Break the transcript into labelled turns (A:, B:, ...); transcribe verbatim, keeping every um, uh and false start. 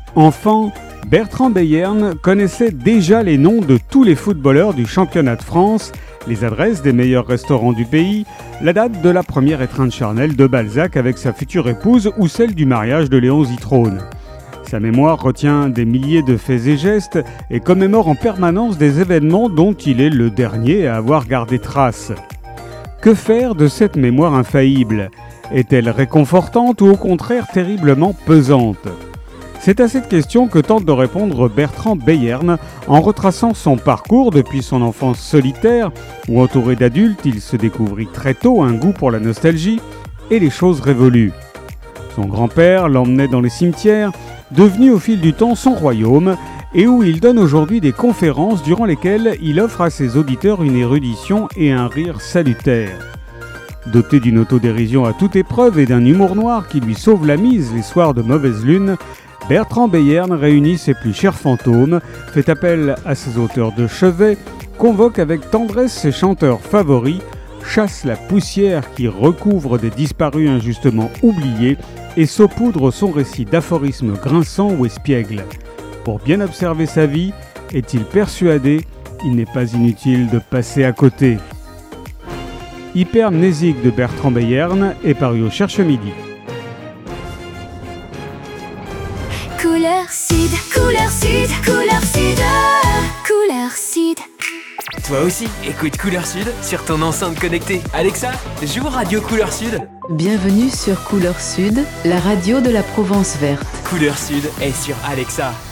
A: Enfant, Bertrand Beyern connaissait déjà les noms de tous les footballeurs du championnat de France, les adresses des meilleurs restaurants du pays, la date de la première étreinte charnelle de Balzac avec sa future épouse ou celle du mariage de Léon Zitrone. Sa mémoire retient des milliers de faits et gestes et commémore en permanence des événements dont il est le dernier à avoir gardé trace. Que faire de cette mémoire infaillible ? Est-elle réconfortante ou au contraire terriblement pesante ? C'est à cette question que tente de répondre Bertrand Beyern en retraçant son parcours depuis son enfance solitaire, où entouré d'adultes, il se découvrit très tôt un goût pour la nostalgie et les choses révolues. Son grand-père l'emmenait dans les cimetières, devenu au fil du temps son royaume, et où il donne aujourd'hui des conférences durant lesquelles il offre à ses auditeurs une érudition et un rire salutaire. Doté d'une autodérision à toute épreuve et d'un humour noir qui lui sauve la mise les soirs de mauvaise lune, Bertrand Beyern réunit ses plus chers fantômes, fait appel à ses auteurs de chevet, convoque avec tendresse ses chanteurs favoris, chasse la poussière qui recouvre des disparus injustement oubliés et saupoudre son récit d'aphorismes grinçants ou espiègles. Pour bien observer sa vie, est-il persuadé, il n'est pas inutile de passer à côté. Hypermnésique de Bertrand Beyern est paru au Cherche Midi.
B: Couleur Sud, couleur Sud, couleur Sud, couleur Sud.
C: Toi aussi, écoute Couleur Sud sur ton enceinte connectée. Alexa, joue Radio Couleur Sud.
D: Bienvenue sur Couleur Sud, la radio de la Provence verte.
C: Couleur Sud est sur Alexa.